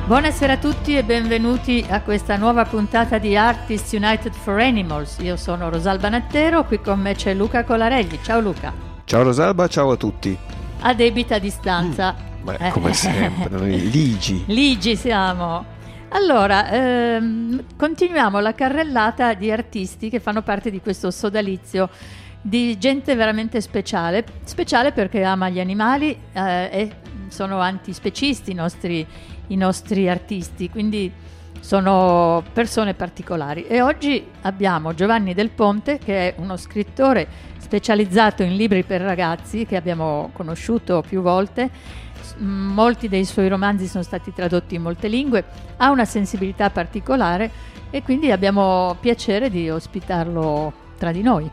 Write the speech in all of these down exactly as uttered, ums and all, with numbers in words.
Buonasera a tutti e benvenuti a questa nuova puntata di Artists United for Animals. Io sono Rosalba Nattero, qui con me c'è Luca Colarelli. Ciao Luca. Ciao Rosalba, ciao a tutti. A debita distanza. Mm, beh, come sempre, noi ligi. Ligi siamo. Allora, ehm, continuiamo la carrellata di artisti che fanno parte di questo sodalizio di gente veramente speciale. Speciale perché ama gli animali eh, e sono antispecisti i nostri i nostri artisti, quindi sono persone particolari. E oggi abbiamo Giovanni Del Ponte, che è uno scrittore specializzato in libri per ragazzi che abbiamo conosciuto più volte. Molti dei suoi romanzi sono stati tradotti in molte lingue, ha una sensibilità particolare e quindi abbiamo piacere di ospitarlo tra di noi.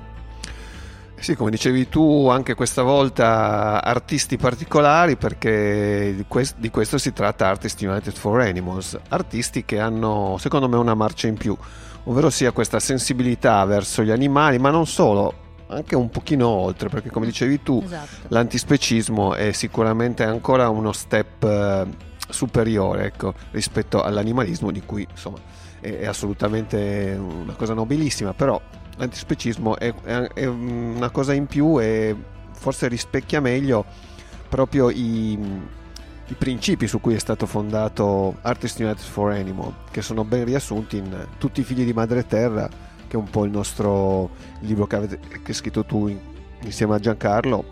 Sì, come dicevi tu, anche questa volta artisti particolari, perché di, quest- di questo si tratta Artists United for Animals, artisti che hanno secondo me una marcia in più, ovvero sia questa sensibilità verso gli animali, ma non solo, anche un pochino oltre, perché come dicevi tu, esatto, l'antispecismo è sicuramente ancora uno step eh, superiore, ecco, rispetto all'animalismo, di cui insomma è, è assolutamente una cosa nobilissima, però l'antispecismo è, è, è una cosa in più e forse rispecchia meglio proprio i, i principi su cui è stato fondato Artists United for Animals, che sono ben riassunti in Tutti i figli di Madre Terra, che è un po' il nostro il libro che, avete, che hai scritto tu in, insieme a Giancarlo,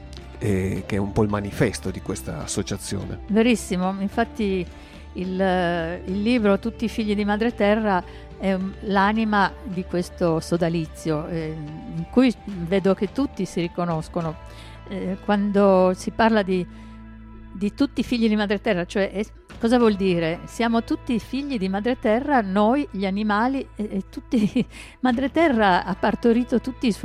e che è un po' il manifesto di questa associazione. Verissimo, infatti il, il libro Tutti i figli di Madre Terra è l'anima di questo sodalizio, eh, in cui vedo che tutti si riconoscono. Eh, quando si parla di, di tutti i figli di Madre Terra, cioè eh, cosa vuol dire? Siamo tutti figli di Madre Terra, noi gli animali, e, e tutti Madre Terra ha partorito tutti i suoi